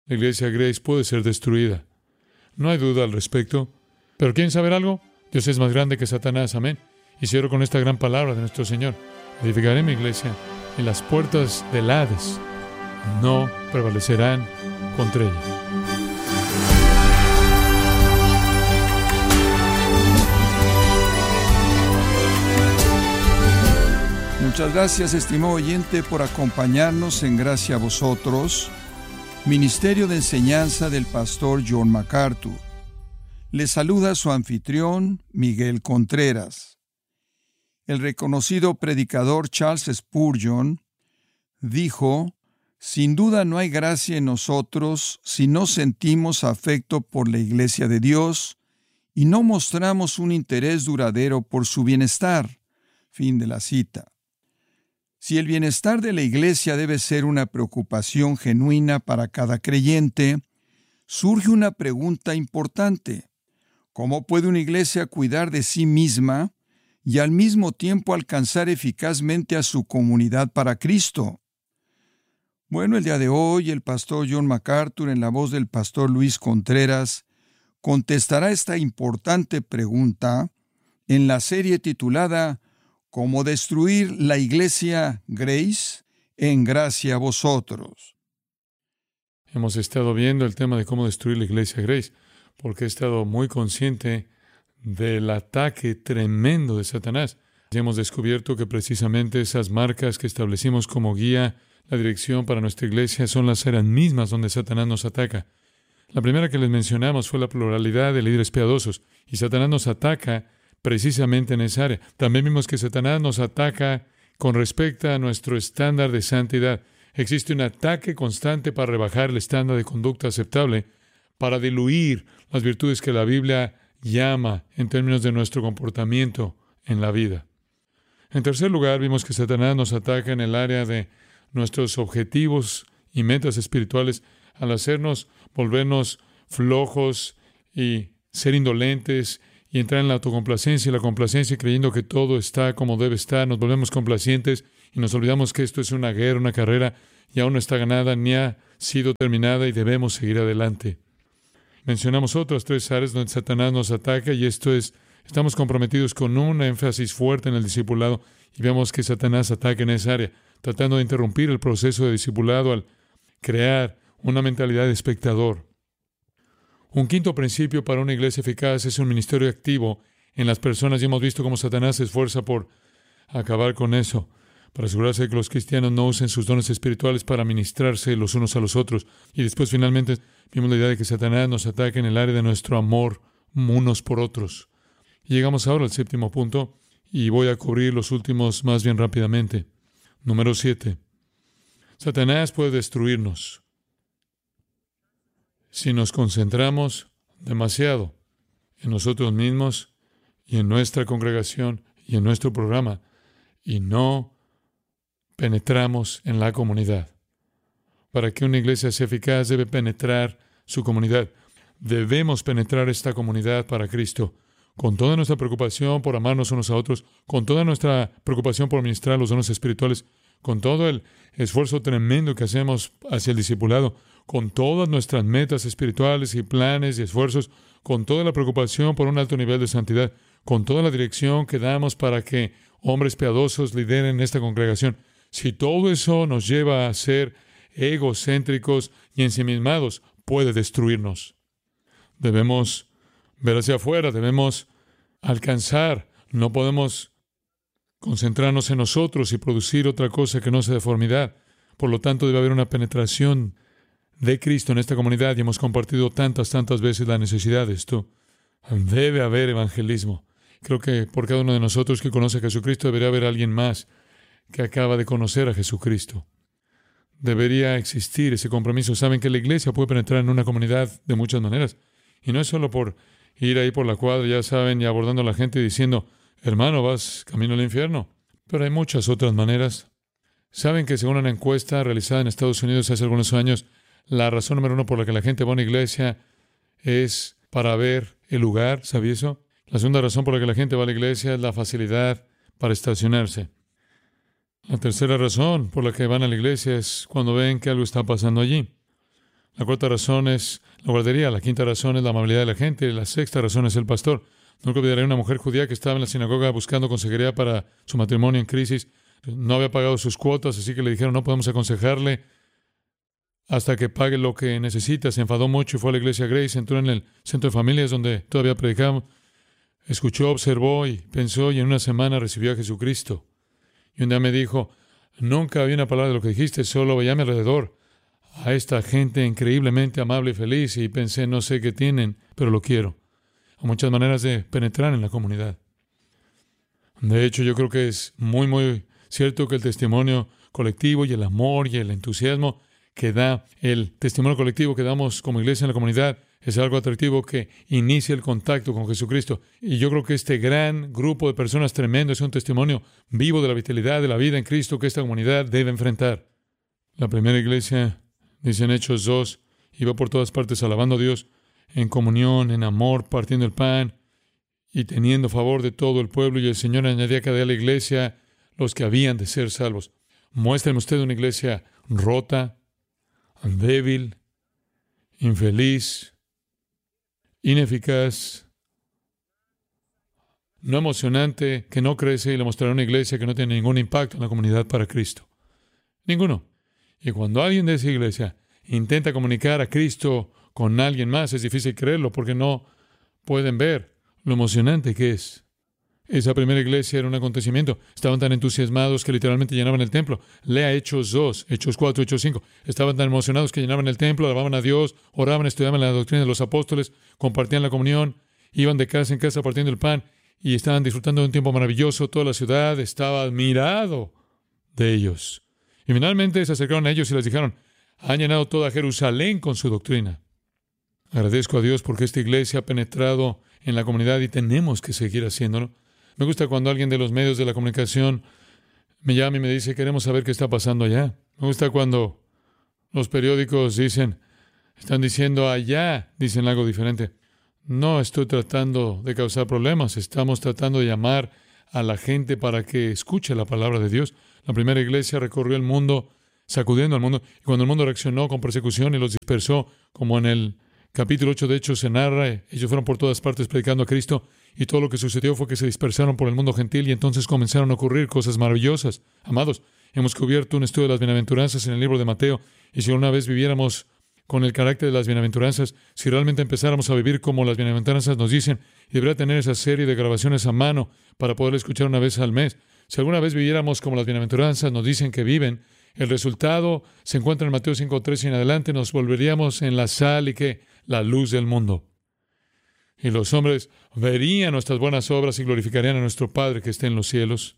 La iglesia Grace puede ser destruida. No hay duda al respecto. Pero ¿quieren saber algo? Dios es más grande que Satanás, amén. Y cierro con esta gran palabra de nuestro Señor. Edificaré mi iglesia y las puertas del Hades no prevalecerán contra ella. Muchas gracias, estimado oyente, por acompañarnos en Gracia a Vosotros, Ministerio de Enseñanza del Pastor John MacArthur. Le saluda su anfitrión, Miguel Contreras. El reconocido predicador Charles Spurgeon dijo: sin duda no hay gracia en nosotros si no sentimos afecto por la Iglesia de Dios y no mostramos un interés duradero por su bienestar. Fin de la cita. Si el bienestar de la Iglesia debe ser una preocupación genuina para cada creyente, surge una pregunta importante. ¿Cómo puede una iglesia cuidar de sí misma y al mismo tiempo alcanzar eficazmente a su comunidad para Cristo? Bueno, el día de hoy el pastor John MacArthur, en la voz del pastor Luis Contreras, contestará esta importante pregunta en la serie titulada ¿Cómo destruir la iglesia Grace en Gracia a Vosotros? Hemos estado viendo el tema de cómo destruir la iglesia Grace, porque he estado muy consciente del ataque tremendo de Satanás. Y hemos descubierto que precisamente esas marcas que establecimos como guía, la dirección para nuestra iglesia, son las áreas mismas donde Satanás nos ataca. La primera que les mencionamos fue la pluralidad de líderes piadosos, y Satanás nos ataca precisamente en esa área. También vimos que Satanás nos ataca con respecto a nuestro estándar de santidad. Existe un ataque constante para rebajar el estándar de conducta aceptable, para diluir las virtudes que la Biblia llama en términos de nuestro comportamiento en la vida. En tercer lugar, vimos que Satanás nos ataca en el área de nuestros objetivos y metas espirituales al hacernos volvernos flojos y ser indolentes y entrar en la autocomplacencia y la complacencia, creyendo que todo está como debe estar. Nos volvemos complacientes y nos olvidamos que esto es una guerra, una carrera, y aún no está ganada ni ha sido terminada y debemos seguir adelante. Mencionamos otras 3 áreas donde Satanás nos ataca, y esto es, estamos comprometidos con un énfasis fuerte en el discipulado, y vemos que Satanás ataca en esa área, tratando de interrumpir el proceso de discipulado al crear una mentalidad de espectador. Un quinto principio para una iglesia eficaz es un ministerio activo en las personas, y hemos visto cómo Satanás se esfuerza por acabar con eso, para asegurarse de que los cristianos no usen sus dones espirituales para ministrarse los unos a los otros. Y después, finalmente, vimos la idea de que Satanás nos ataque en el área de nuestro amor unos por otros. Y llegamos ahora al 7º punto, y voy a cubrir los últimos más bien rápidamente. Número 7. Satanás puede destruirnos si nos concentramos demasiado en nosotros mismos y en nuestra congregación y en nuestro programa, y no penetramos en la comunidad. Para que una iglesia sea eficaz, debe penetrar su comunidad. Debemos penetrar esta comunidad para Cristo, con toda nuestra preocupación por amarnos unos a otros, con toda nuestra preocupación por ministrar los dones espirituales, con todo el esfuerzo tremendo que hacemos hacia el discipulado, con todas nuestras metas espirituales y planes y esfuerzos, con toda la preocupación por un alto nivel de santidad, con toda la dirección que damos para que hombres piadosos lideren esta congregación. Si todo eso nos lleva a ser egocéntricos y ensimismados, puede destruirnos. Debemos ver hacia afuera, debemos alcanzar. No podemos concentrarnos en nosotros y producir otra cosa que no sea deformidad. Por lo tanto, debe haber una penetración de Cristo en esta comunidad, y hemos compartido tantas veces la necesidad de esto. Debe haber evangelismo. Creo que por cada uno de nosotros que conoce a Jesucristo debería haber alguien más que acaba de conocer a Jesucristo. Debería existir ese compromiso. Saben que la iglesia puede penetrar en una comunidad de muchas maneras. Y no es solo por ir ahí por la cuadra, ya saben, y abordando a la gente y diciendo, hermano, vas camino al infierno. Pero hay muchas otras maneras. Saben que según una encuesta realizada en Estados Unidos hace algunos años, la razón número 1 por la que la gente va a una iglesia es para ver el lugar. ¿Sabía eso? La segunda razón por la que la gente va a la iglesia es la facilidad para estacionarse. La tercera razón por la que van a la iglesia es cuando ven que algo está pasando allí. La cuarta razón es la guardería. La quinta razón es la amabilidad de la gente. La sexta razón es el pastor. Nunca olvidaré una mujer judía que estaba en la sinagoga buscando consejería para su matrimonio en crisis. No había pagado sus cuotas, así que le dijeron, no podemos aconsejarle hasta que pague lo que necesita. Se enfadó mucho y fue a la iglesia Grace. Entró en el centro de familias donde todavía predicamos. Escuchó, observó y pensó, y en una semana recibió a Jesucristo. Y un día me dijo, nunca había una palabra de lo que dijiste, solo veía a mi alrededor a esta gente increíblemente amable y feliz, y pensé, no sé qué tienen, pero lo quiero. Hay muchas maneras de penetrar en la comunidad. De hecho, yo creo que es muy, muy cierto que el testimonio colectivo y el amor y el entusiasmo que da el testimonio colectivo que damos como iglesia en la comunidad es algo atractivo que inicia el contacto con Jesucristo. Y yo creo que este gran grupo de personas tremendo es un testimonio vivo de la vitalidad de la vida en Cristo que esta comunidad debe enfrentar. La primera iglesia, dice en Hechos 2, iba por todas partes alabando a Dios, en comunión, en amor, partiendo el pan y teniendo favor de todo el pueblo. Y el Señor añadía a cada día a la iglesia los que habían de ser salvos. Muéstrame usted una iglesia rota, débil, infeliz, ineficaz, no emocionante, que no crece, y le mostrará una iglesia que no tiene ningún impacto en la comunidad para Cristo. Ninguno. Y cuando alguien de esa iglesia intenta comunicar a Cristo con alguien más, es difícil creerlo porque no pueden ver lo emocionante que es. Esa primera iglesia era un acontecimiento. Estaban tan entusiasmados que literalmente llenaban el templo. Lea Hechos 2, Hechos 4, Hechos 5. Estaban tan emocionados que llenaban el templo, alababan a Dios, oraban, estudiaban la doctrina de los apóstoles, compartían la comunión, iban de casa en casa partiendo el pan y estaban disfrutando de un tiempo maravilloso. Toda la ciudad estaba admirado de ellos. Y finalmente se acercaron a ellos y les dijeron, han llenado toda Jerusalén con su doctrina. Agradezco a Dios porque esta iglesia ha penetrado en la comunidad y tenemos que seguir haciéndolo. Me gusta cuando alguien de los medios de la comunicación me llama y me dice, queremos saber qué está pasando allá. Me gusta cuando los periódicos están diciendo allá, dicen algo diferente. No estoy tratando de causar problemas, estamos tratando de llamar a la gente para que escuche la palabra de Dios. La primera iglesia recorrió el mundo, sacudiendo al mundo, y cuando el mundo reaccionó con persecución y los dispersó, como en el capítulo 8 de Hechos se narra, ellos fueron por todas partes predicando a Cristo, y todo lo que sucedió fue que se dispersaron por el mundo gentil y entonces comenzaron a ocurrir cosas maravillosas. Amados, hemos cubierto un estudio de las bienaventuranzas en el libro de Mateo, y si una vez viviéramos con el carácter de las bienaventuranzas, si realmente empezáramos a vivir como las bienaventuranzas nos dicen, y debería tener esa serie de grabaciones a mano para poder escuchar una vez al mes. Si alguna vez viviéramos como las bienaventuranzas nos dicen que viven, el resultado se encuentra en Mateo 5:13 y en adelante, nos volveríamos en la sal y que la luz del mundo. Y los hombres verían nuestras buenas obras y glorificarían a nuestro Padre que está en los cielos.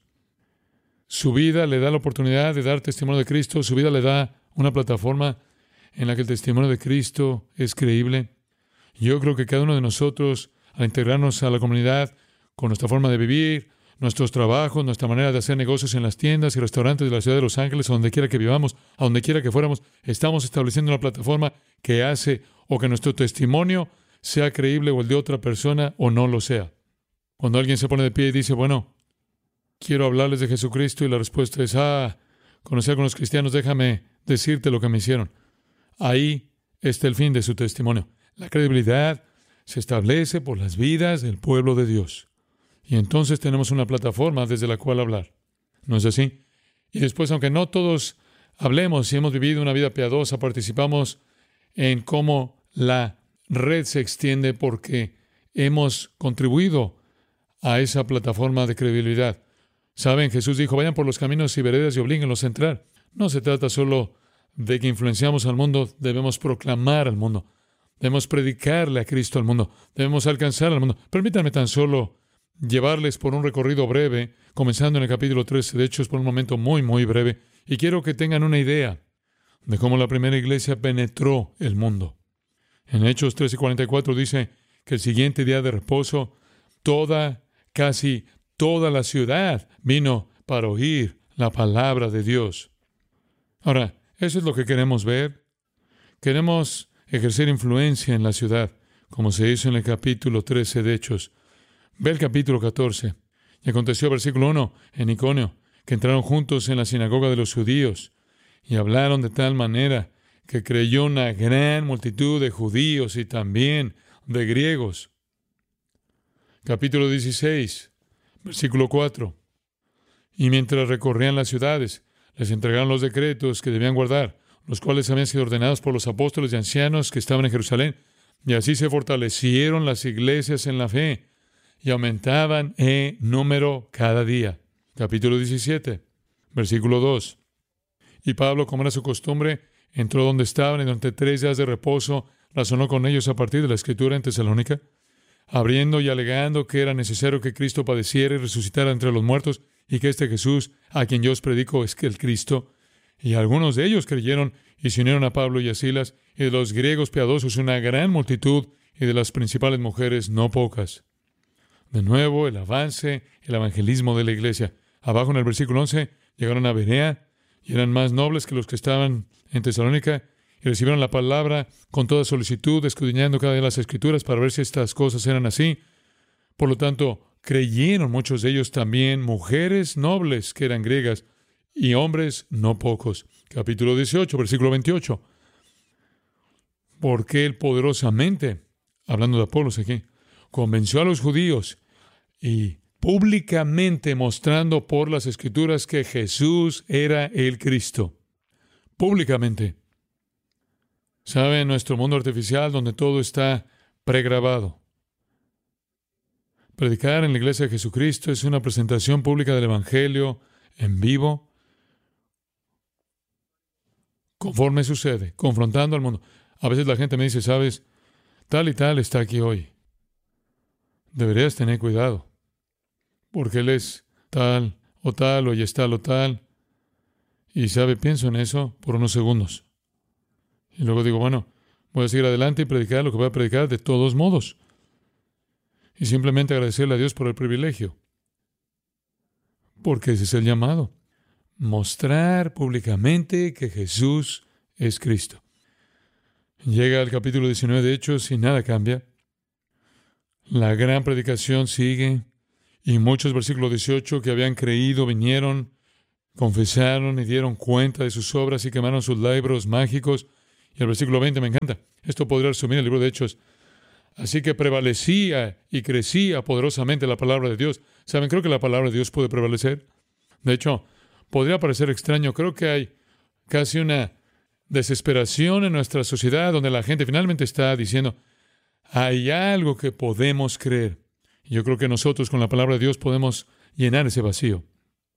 Su vida le da la oportunidad de dar testimonio de Cristo. Su vida le da una plataforma en la que el testimonio de Cristo es creíble. Yo creo que cada uno de nosotros, al integrarnos a la comunidad con nuestra forma de vivir, nuestros trabajos, nuestra manera de hacer negocios en las tiendas y restaurantes de la ciudad de Los Ángeles, a donde quiera que vivamos, a donde quiera que fuéramos, estamos estableciendo una plataforma que hace o que nuestro testimonio sea creíble o el de otra persona o no lo sea. Cuando alguien se pone de pie y dice, bueno, quiero hablarles de Jesucristo, y la respuesta es, conocí a algunos cristianos, déjame decirte lo que me hicieron. Ahí está el fin de su testimonio. La credibilidad se establece por las vidas del pueblo de Dios. Y entonces tenemos una plataforma desde la cual hablar. ¿No es así? Y después, aunque no todos hablemos y hemos vivido una vida piadosa, participamos en cómo la red se extiende porque hemos contribuido a esa plataforma de credibilidad. Saben, Jesús dijo, vayan por los caminos y veredas y oblíguenlos a entrar. No se trata solo de que influenciamos al mundo, debemos proclamar al mundo. Debemos predicarle a Cristo al mundo. Debemos alcanzar al mundo. Permítanme tan solo llevarles por un recorrido breve, comenzando en el capítulo 13 de Hechos, por un momento muy, muy breve. Y quiero que tengan una idea de cómo la primera iglesia penetró el mundo. En Hechos 13:44 dice que el siguiente día de reposo, casi toda la ciudad vino para oír la palabra de Dios. Ahora, eso es lo que queremos ver. Queremos ejercer influencia en la ciudad, como se hizo en el capítulo 13 de Hechos. Ve el capítulo 14. Y aconteció, versículo 1, en Iconio, que entraron juntos en la sinagoga de los judíos y hablaron de tal manera que creyó una gran multitud de judíos y también de griegos. Capítulo 16, versículo 4. Y mientras recorrían las ciudades, les entregaron los decretos que debían guardar, los cuales habían sido ordenados por los apóstoles y ancianos que estaban en Jerusalén. Y así se fortalecieron las iglesias en la fe y aumentaban en número cada día. Capítulo 17, versículo 2. Y Pablo, como era su costumbre, entró donde estaban y durante 3 días de reposo razonó con ellos a partir de la Escritura en Tesalónica, abriendo y alegando que era necesario que Cristo padeciera y resucitara entre los muertos, y que este Jesús, a quien yo os predico, es que el Cristo. Y algunos de ellos creyeron y se unieron a Pablo y a Silas, y de los griegos piadosos una gran multitud, y de las principales mujeres no pocas. De nuevo, el avance, el evangelismo de la iglesia. Abajo en el versículo 11, llegaron a Berea, y eran más nobles que los que estaban en Tesalónica, y recibieron la palabra con toda solicitud, escudriñando cada día las Escrituras para ver si estas cosas eran así. Por lo tanto, creyeron muchos de ellos también, mujeres nobles que eran griegas, y hombres no pocos. Capítulo 18, versículo 28. Porque él poderosamente, hablando de Apolos aquí, convenció a los judíos y públicamente mostrando por las Escrituras que Jesús era el Cristo. Públicamente. ¿Sabe? En nuestro mundo artificial, donde todo está pregrabado, predicar en la iglesia de Jesucristo es una presentación pública del Evangelio en vivo, conforme sucede, confrontando al mundo. A veces la gente me dice, ¿sabes? Tal y tal está aquí hoy. Deberías tener cuidado, porque él es tal, o ella es tal o tal. Y, ¿sabe? Pienso en eso por unos segundos. Y luego digo, bueno, voy a seguir adelante y predicar lo que voy a predicar de todos modos. Y simplemente agradecerle a Dios por el privilegio. Porque ese es el llamado. Mostrar públicamente que Jesús es Cristo. Llega al capítulo 19 de Hechos y nada cambia. La gran predicación sigue. Y muchos, versículo 18, que habían creído, vinieron, confesaron y dieron cuenta de sus obras y quemaron sus libros mágicos. Y el versículo 20 me encanta. Esto podría resumir el libro de Hechos. Así que prevalecía y crecía poderosamente la palabra de Dios. ¿Saben? Creo que la palabra de Dios puede prevalecer. De hecho, podría parecer extraño. Creo que hay casi una desesperación en nuestra sociedad donde la gente finalmente está diciendo, hay algo que podemos creer. Y yo creo que nosotros con la palabra de Dios podemos llenar ese vacío.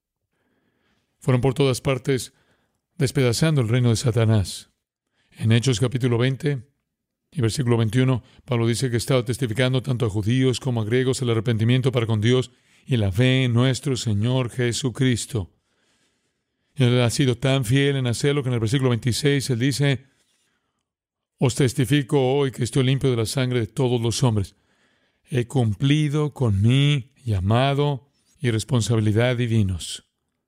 Fueron por todas partes despedazando el reino de Satanás. En Hechos capítulo 20 y versículo 21, Pablo dice que estaba testificando tanto a judíos como a griegos el arrepentimiento para con Dios y la fe en nuestro Señor Jesucristo. Y él ha sido tan fiel en hacerlo que en el versículo 26 él dice, os testifico hoy que estoy limpio de la sangre de todos los hombres. He cumplido con mi llamado y responsabilidad divinos.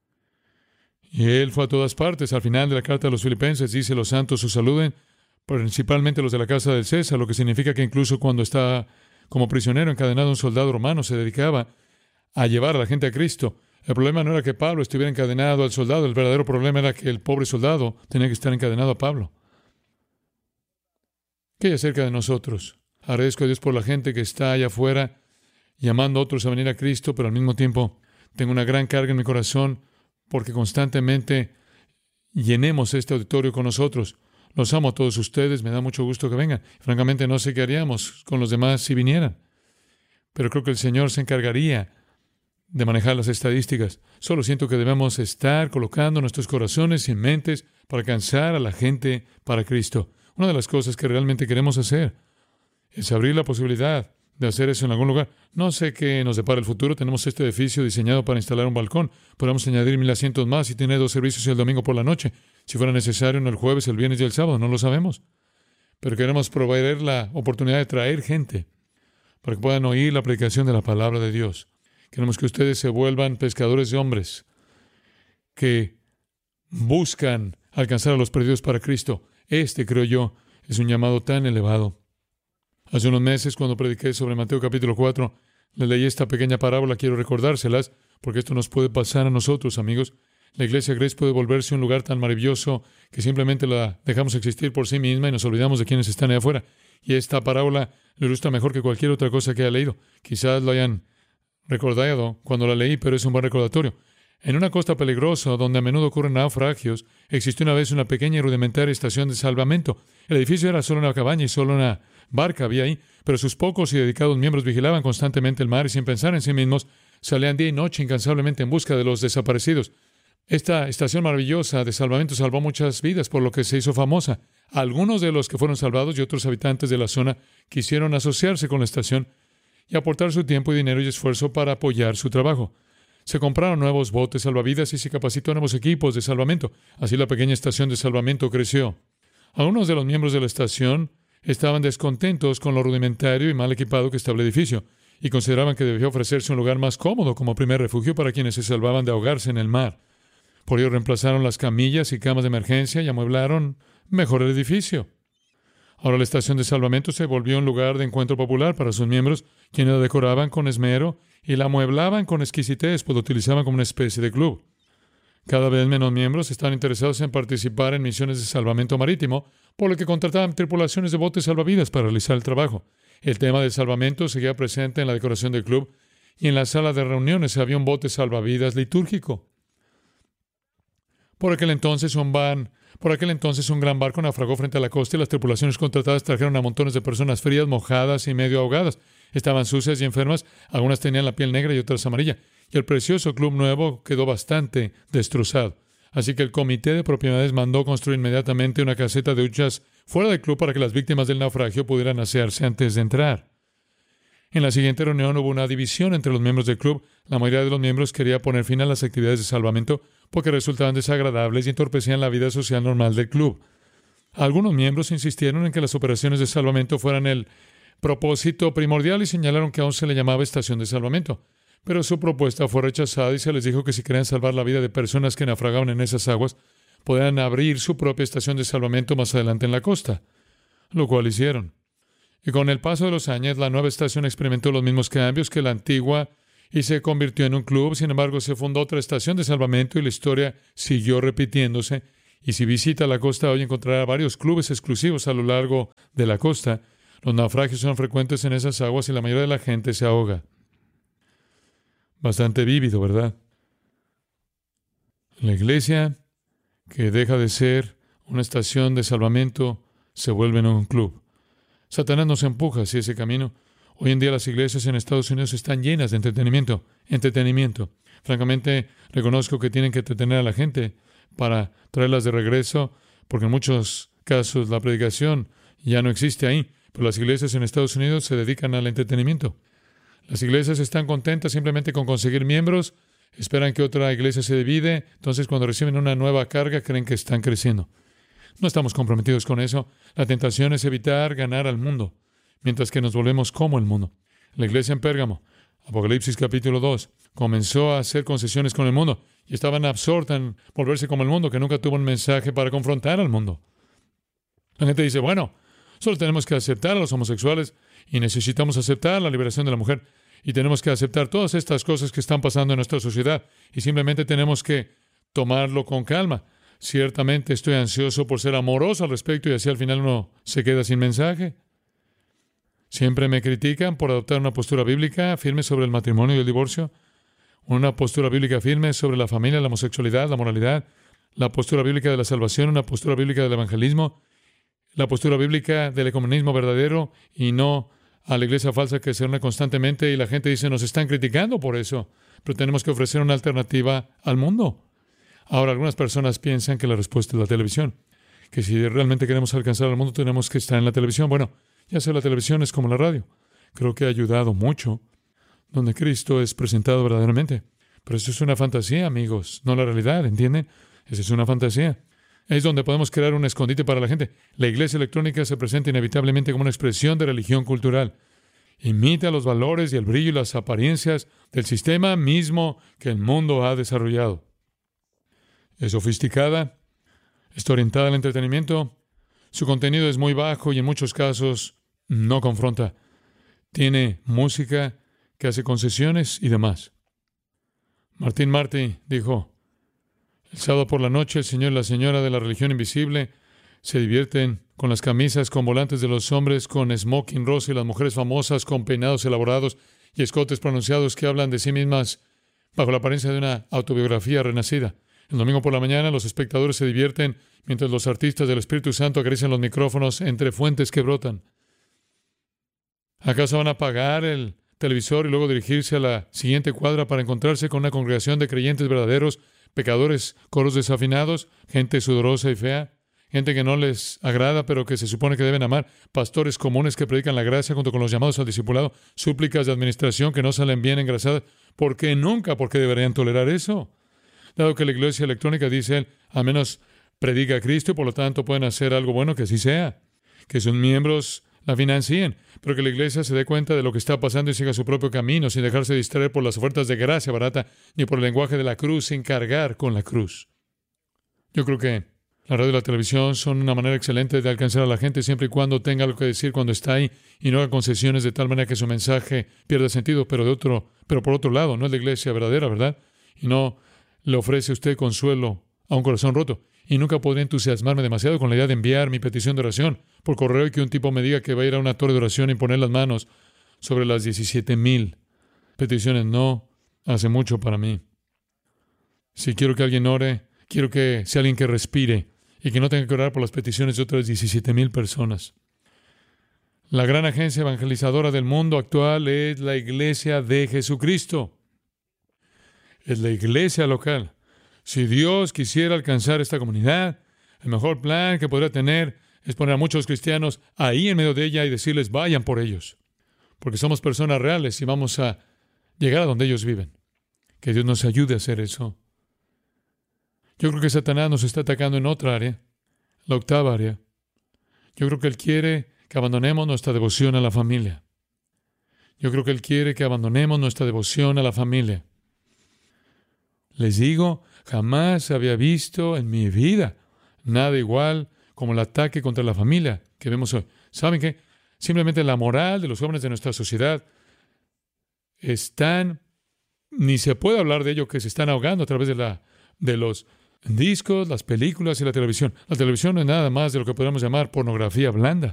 Y él fue a todas partes. Al final de la carta a los Filipenses dice, los santos os saluden, principalmente los de la casa del César, lo que significa que incluso cuando estaba como prisionero encadenado un soldado romano, se dedicaba a llevar a la gente a Cristo. El problema no era que Pablo estuviera encadenado al soldado, el verdadero problema era que el pobre soldado tenía que estar encadenado a Pablo. ¿Qué hay acerca de nosotros? Agradezco a Dios por la gente que está allá afuera, llamando a otros a venir a Cristo, pero al mismo tiempo tengo una gran carga en mi corazón, porque constantemente llenemos este auditorio con nosotros. Los amo a todos ustedes, me da mucho gusto que vengan. Francamente, no sé qué haríamos con los demás si vinieran. Pero creo que el Señor se encargaría de manejar las estadísticas. Solo siento que debemos estar colocando nuestros corazones y mentes para alcanzar a la gente para Cristo. Una de las cosas que realmente queremos hacer es abrir la posibilidad de hacer eso en algún lugar. No sé qué nos depara el futuro. Tenemos este edificio diseñado para instalar un balcón. Podemos añadir 1,000 asientos más y tener 2 servicios el domingo por la noche. Si fuera necesario, en el jueves, el viernes y el sábado. No lo sabemos. Pero queremos proveer la oportunidad de traer gente para que puedan oír la predicación de la palabra de Dios. Queremos que ustedes se vuelvan pescadores de hombres que buscan alcanzar a los perdidos para Cristo. Creo yo, es un llamado tan elevado. Hace unos meses, cuando prediqué sobre Mateo capítulo 4, les leí esta pequeña parábola. Quiero recordárselas, porque esto nos puede pasar a nosotros, amigos. La iglesia Grace puede volverse un lugar tan maravilloso que simplemente la dejamos existir por sí misma y nos olvidamos de quienes están allá afuera. Y esta parábola lo ilustra mejor que cualquier otra cosa que haya leído. Quizás lo hayan recordado cuando la leí, pero es un buen recordatorio. En una costa peligrosa, donde a menudo ocurren naufragios, existió una vez una pequeña y rudimentaria estación de salvamento. El edificio era solo una cabaña y solo una barca había ahí, pero sus pocos y dedicados miembros vigilaban constantemente el mar y sin pensar en sí mismos, salían día y noche incansablemente en busca de los desaparecidos. Esta estación maravillosa de salvamento salvó muchas vidas, por lo que se hizo famosa. Algunos de los que fueron salvados y otros habitantes de la zona quisieron asociarse con la estación y aportar su tiempo y dinero y esfuerzo para apoyar su trabajo. Se compraron nuevos botes salvavidas y se capacitó nuevos equipos de salvamento. Así la pequeña estación de salvamento creció. Algunos de los miembros de la estación estaban descontentos con lo rudimentario y mal equipado que estaba el edificio y consideraban que debía ofrecerse un lugar más cómodo como primer refugio para quienes se salvaban de ahogarse en el mar. Por ello reemplazaron las camillas y camas de emergencia y amueblaron mejor el edificio. Ahora la estación de salvamento se volvió un lugar de encuentro popular para sus miembros, quienes la decoraban con esmero y la amueblaban con exquisitez, pues lo utilizaban como una especie de club. Cada vez menos miembros estaban interesados en participar en misiones de salvamento marítimo, por lo que contrataban tripulaciones de botes salvavidas para realizar el trabajo. El tema del salvamento seguía presente en la decoración del club y en la sala de reuniones había un bote salvavidas litúrgico. Por aquel entonces un gran barco naufragó frente a la costa y las tripulaciones contratadas trajeron a montones de personas frías, mojadas y medio ahogadas. Estaban sucias y enfermas, algunas tenían la piel negra y otras amarilla, y el precioso club nuevo quedó bastante destrozado. Así que el comité de propiedades mandó construir inmediatamente una caseta de duchas fuera del club para que las víctimas del naufragio pudieran asearse antes de entrar. En la siguiente reunión hubo una división entre los miembros del club. La mayoría de los miembros quería poner fin a las actividades de salvamento porque resultaban desagradables y entorpecían la vida social normal del club. Algunos miembros insistieron en que las operaciones de salvamento fueran el propósito primordial y señalaron que aún se le llamaba estación de salvamento. Pero su propuesta fue rechazada y se les dijo que si querían salvar la vida de personas que naufragaban en esas aguas, podían abrir su propia estación de salvamento más adelante en la costa, lo cual hicieron. Y con el paso de los años, la nueva estación experimentó los mismos cambios que la antigua y se convirtió en un club. Sin embargo, se fundó otra estación de salvamento y la historia siguió repitiéndose. Y si visita la costa hoy encontrará varios clubes exclusivos a lo largo de la costa. Los naufragios son frecuentes en esas aguas y la mayoría de la gente se ahoga. Bastante vívido, ¿verdad? La iglesia, que deja de ser una estación de salvamento, se vuelve en un club. Satanás nos empuja hacia ese camino. Hoy en día las iglesias en Estados Unidos están llenas de entretenimiento. Francamente, reconozco que tienen que entretener a la gente para traerlas de regreso, porque en muchos casos la predicación ya no existe ahí. Pero las iglesias en Estados Unidos se dedican al entretenimiento. Las iglesias están contentas simplemente con conseguir miembros, esperan que otra iglesia se divide, entonces cuando reciben una nueva carga creen que están creciendo. No estamos comprometidos con eso. La tentación es evitar ganar al mundo, mientras que nos volvemos como el mundo. La iglesia en Pérgamo, Apocalipsis capítulo 2, comenzó a hacer concesiones con el mundo y estaban absortas en volverse como el mundo, que nunca tuvo un mensaje para confrontar al mundo. La gente dice, bueno, solo tenemos que aceptar a los homosexuales y necesitamos aceptar la liberación de la mujer y tenemos que aceptar todas estas cosas que están pasando en nuestra sociedad y simplemente tenemos que tomarlo con calma. Ciertamente estoy ansioso por ser amoroso al respecto y así al final uno se queda sin mensaje. Siempre me critican por adoptar una postura bíblica firme sobre el matrimonio y el divorcio, una postura bíblica firme sobre la familia, la homosexualidad, la moralidad, la postura bíblica de la salvación, una postura bíblica del evangelismo, la postura bíblica del ecumenismo verdadero y no a la iglesia falsa que se reúne constantemente y la gente dice, nos están criticando por eso, pero tenemos que ofrecer una alternativa al mundo. Ahora, algunas personas piensan que la respuesta es la televisión, que si realmente queremos alcanzar al mundo tenemos que estar en la televisión. Bueno, ya sea la televisión es como la radio. Creo que ha ayudado mucho donde Cristo es presentado verdaderamente. Pero eso es una fantasía, amigos, no la realidad, ¿entienden? Esa es una fantasía. Es donde podemos crear un escondite para la gente. La iglesia electrónica se presenta inevitablemente como una expresión de religión cultural. Imita los valores y el brillo y las apariencias del sistema mismo que el mundo ha desarrollado. Es sofisticada, está orientada al entretenimiento, su contenido es muy bajo y en muchos casos no confronta. Tiene música que hace concesiones y demás. Martín Marty dijo, El sábado por la noche, el señor y la señora de la religión invisible se divierten con las camisas con volantes de los hombres con smoking rosa y las mujeres famosas con peinados elaborados y escotes pronunciados que hablan de sí mismas bajo la apariencia de una autobiografía renacida. El domingo por la mañana, los espectadores se divierten mientras los artistas del Espíritu Santo acarician los micrófonos entre fuentes que brotan. ¿Acaso van a apagar el televisor y luego dirigirse a la siguiente cuadra para encontrarse con una congregación de creyentes verdaderos, pecadores, coros desafinados, gente sudorosa y fea, gente que no les agrada pero que se supone que deben amar, pastores comunes que predican la gracia junto con los llamados al discipulado, súplicas de administración que no salen bien engrasadas? ¿Por qué nunca? ¿Por qué deberían tolerar eso? Dado que la iglesia electrónica, dice él, al menos predica a Cristo y por lo tanto pueden hacer algo bueno, que así sea, que sus miembros la financien, pero que la iglesia se dé cuenta de lo que está pasando y siga su propio camino sin dejarse distraer por las ofertas de gracia barata ni por el lenguaje de la cruz sin cargar con la cruz. Yo creo que la radio y la televisión son una manera excelente de alcanzar a la gente siempre y cuando tenga algo que decir cuando está ahí y no haga concesiones de tal manera que su mensaje pierda sentido, pero por otro lado, no es la iglesia verdadera, ¿verdad? Y no le ofrece a usted consuelo a un corazón roto. Y nunca podría entusiasmarme demasiado con la idea de enviar mi petición de oración por correo y que un tipo me diga que va a ir a una torre de oración y poner las manos sobre las 17,000 peticiones. No hace mucho para mí. Si quiero que alguien ore, quiero que sea alguien que respire y que no tenga que orar por las peticiones de otras 17,000 personas. La gran agencia evangelizadora del mundo actual es la Iglesia de Jesucristo. Es la iglesia local. Si Dios quisiera alcanzar esta comunidad, el mejor plan que podría tener es poner a muchos cristianos ahí en medio de ella y decirles, vayan por ellos. Porque somos personas reales y vamos a llegar a donde ellos viven. Que Dios nos ayude a hacer eso. Yo creo que Satanás nos está atacando en otra área, la octava área. Yo creo que Él quiere que abandonemos nuestra devoción a la familia. Yo creo que Él quiere que abandonemos nuestra devoción a la familia. Les digo, jamás había visto en mi vida nada igual como el ataque contra la familia que vemos hoy. ¿Saben qué? Simplemente la moral de los jóvenes de nuestra sociedad ni se puede hablar de ello, que se están ahogando a través de los discos, las películas y la televisión. La televisión no es nada más de lo que podríamos llamar pornografía blanda.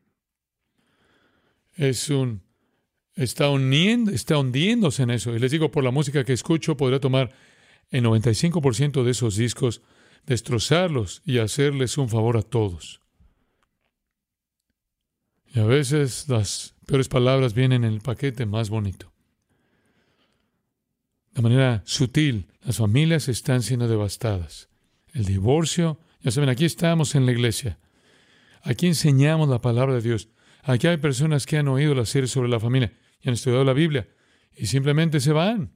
Está hundiéndose en eso. Y les digo, por la música que escucho, podría tomar el 95% de esos discos, destrozarlos y hacerles un favor a todos. Y a veces las peores palabras vienen en el paquete más bonito. De manera sutil, las familias están siendo devastadas. El divorcio, ya saben, aquí estamos en la iglesia. Aquí enseñamos la palabra de Dios. Aquí hay personas que han oído la serie sobre la familia y han estudiado la Biblia y simplemente se van.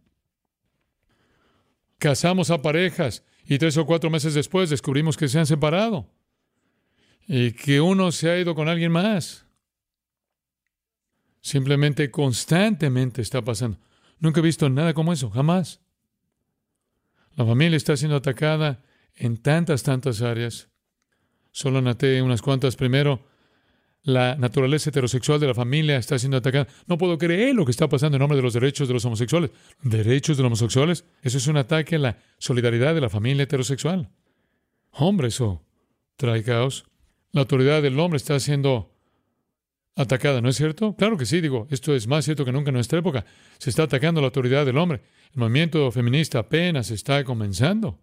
Casamos a parejas y 3 o 4 meses después descubrimos que se han separado y que uno se ha ido con alguien más. Simplemente, constantemente está pasando. Nunca he visto nada como eso, jamás. La familia está siendo atacada en tantas áreas. Solo anoté unas cuantas. Primero, la naturaleza heterosexual de la familia está siendo atacada. No puedo creer lo que está pasando en nombre de los derechos de los homosexuales. ¿Derechos de los homosexuales? Eso es un ataque a la solidaridad de la familia heterosexual. Hombre, eso trae caos. La autoridad del hombre está siendo atacada, ¿no es cierto? Claro que sí, esto es más cierto que nunca en nuestra época. Se está atacando la autoridad del hombre. El movimiento feminista apenas está comenzando.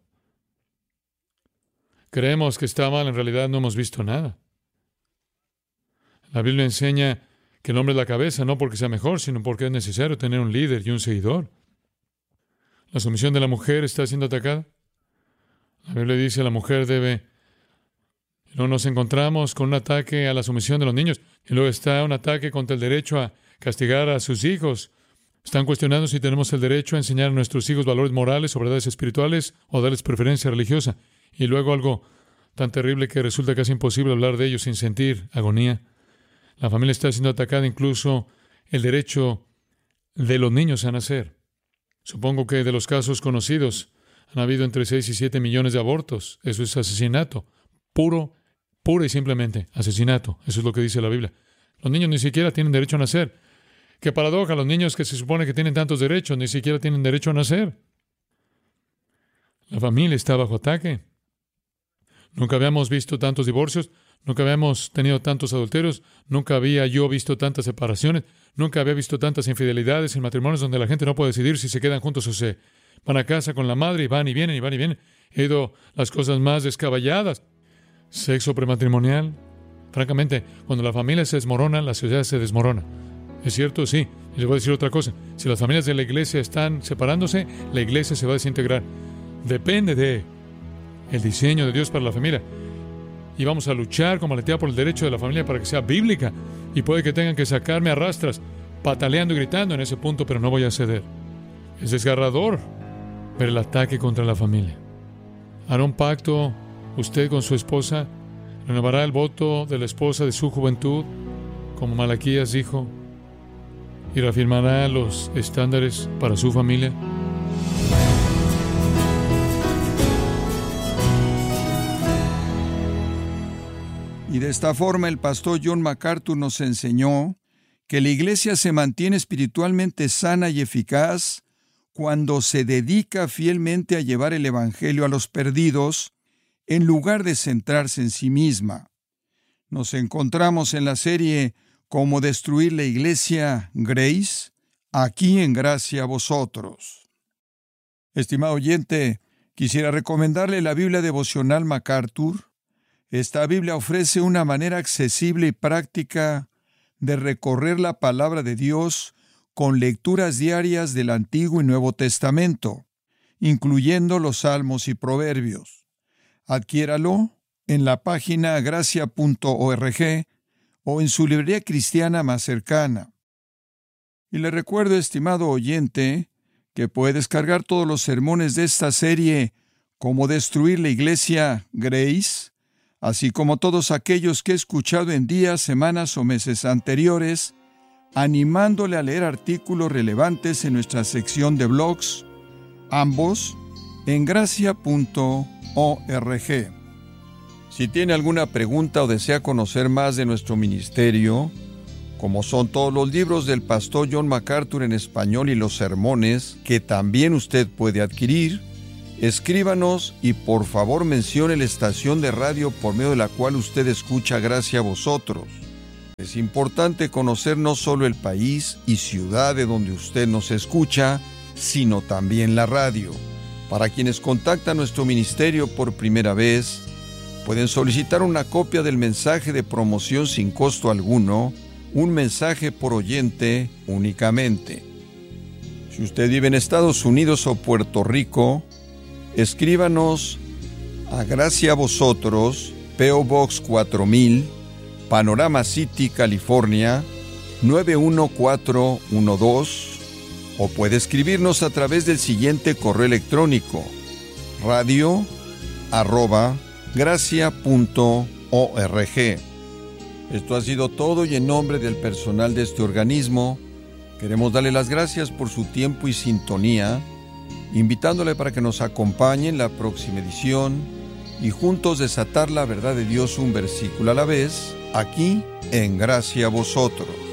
Creemos que está mal, en realidad no hemos visto nada. La Biblia enseña que el hombre es la cabeza, no porque sea mejor, sino porque es necesario tener un líder y un seguidor. La sumisión de la mujer está siendo atacada. La Biblia dice que la mujer debe... Y luego nos encontramos con un ataque a la sumisión de los niños. Y luego está un ataque contra el derecho a castigar a sus hijos. Están cuestionando si tenemos el derecho a enseñar a nuestros hijos valores morales o verdades espirituales o darles preferencia religiosa. Y luego algo tan terrible que resulta casi imposible hablar de ello sin sentir agonía. La familia está siendo atacada, incluso el derecho de los niños a nacer. Supongo que de los casos conocidos han habido entre 6 y 7 millones de abortos. Eso es asesinato. Puro y simplemente asesinato. Eso es lo que dice la Biblia. Los niños ni siquiera tienen derecho a nacer. Qué paradoja, los niños que se supone que tienen tantos derechos ni siquiera tienen derecho a nacer. La familia está bajo ataque. Nunca habíamos visto tantos divorcios, nunca habíamos tenido tantos adulterios, nunca había yo visto tantas separaciones, nunca había visto tantas infidelidades en matrimonios donde la gente no puede decidir si se quedan juntos o se van a casa con la madre y van y vienen y van y vienen. He oído las cosas más descabelladas. Sexo prematrimonial. Francamente, cuando la familia se desmorona, la sociedad se desmorona. ¿Es cierto? Sí. Y les voy a decir otra cosa. Si las familias de la iglesia están separándose, la iglesia se va a desintegrar. Depende de el diseño de Dios para la familia. Y vamos a luchar como aletea por el derecho de la familia para que sea bíblica. Y puede que tengan que sacarme a rastras, pataleando y gritando en ese punto, pero no voy a ceder. Es desgarrador ver el ataque contra la familia. Hará un pacto usted con su esposa, renovará el voto de la esposa de su juventud, como Malaquías dijo, y reafirmará los estándares para su familia. Y de esta forma el pastor John MacArthur nos enseñó que la iglesia se mantiene espiritualmente sana y eficaz cuando se dedica fielmente a llevar el evangelio a los perdidos, en lugar de centrarse en sí misma. Nos encontramos en la serie Cómo destruir la iglesia, Grace, aquí en Gracia a Vosotros. Estimado oyente, quisiera recomendarle la Biblia devocional MacArthur. Esta Biblia ofrece una manera accesible y práctica de recorrer la palabra de Dios con lecturas diarias del Antiguo y Nuevo Testamento, incluyendo los Salmos y Proverbios. Adquiéralo en la página gracia.org o en su librería cristiana más cercana. Y le recuerdo, estimado oyente, que puede descargar todos los sermones de esta serie Cómo destruir la iglesia, Grace, así como todos aquellos que he escuchado en días, semanas o meses anteriores, animándole a leer artículos relevantes en nuestra sección de blogs, ambos en gracia.org. Si tiene alguna pregunta o desea conocer más de nuestro ministerio, como son todos los libros del pastor John MacArthur en español y los sermones que también usted puede adquirir, escríbanos y por favor mencione la estación de radio por medio de la cual usted escucha Gracia a Vosotros. Es importante conocer no solo el país y ciudad de donde usted nos escucha, sino también la radio. Para quienes contactan nuestro ministerio por primera vez, pueden solicitar una copia del mensaje de promoción sin costo alguno, un mensaje por oyente únicamente. Si usted vive en Estados Unidos o Puerto Rico, escríbanos a Gracia a Vosotros, P.O. Box 4000, Panorama City, California, 91412, o puede escribirnos a través del siguiente correo electrónico: radio@gracia.org. Esto ha sido todo y en nombre del personal de este organismo, queremos darle las gracias por su tiempo y sintonía, invitándole para que nos acompañe en la próxima edición y juntos desatar la verdad de Dios un versículo a la vez, aquí en Gracia a Vosotros.